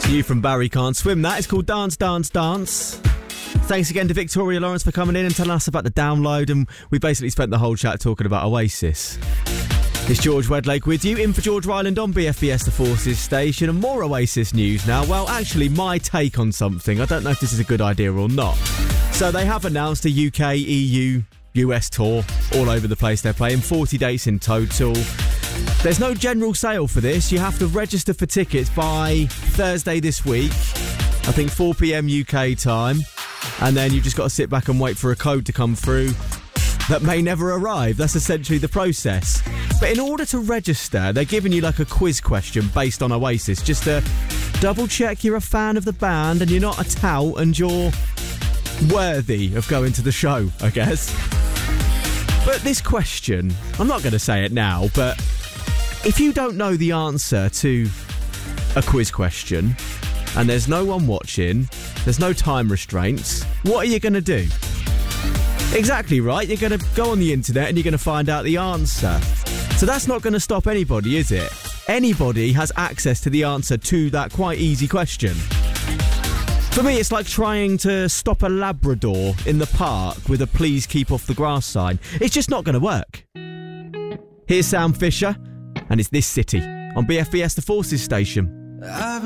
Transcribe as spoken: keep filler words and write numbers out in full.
You from Barry Can't Swim. That is called Dance, Dance, Dance. Thanks again to Victoria Lawrence for coming in and telling us about the download, and we basically spent the whole chat talking about Oasis. It's George Wedlake with you, in for George Ryland on B F B S The Forces station, and more Oasis news now. Well, actually, my take on something. I don't know if this is a good idea or not. So they have announced a U K, E U, U S tour all over the place. They're playing forty dates in total. There's no general sale for this. You have to register for tickets by Thursday this week, I think four p.m. U K time, and then you've just got to sit back and wait for a code to come through that may never arrive. That's essentially the process. But in order to register, they're giving you like a quiz question based on Oasis, just to double check you're a fan of the band and you're not a tout and you're worthy of going to the show, I guess. But this question, I'm not going to say it now, but if you don't know the answer to a quiz question and there's no one watching, there's no time restraints, what are you going to do? Exactly right, you're going to go on the internet and you're going to find out the answer. So that's not going to stop anybody, is it? Anybody has access to the answer to that quite easy question. For me, it's like trying to stop a Labrador in the park with a please keep off the grass sign. It's just not going to work. Here's Sam Fisher, and it's This City on B F B S The Forces station.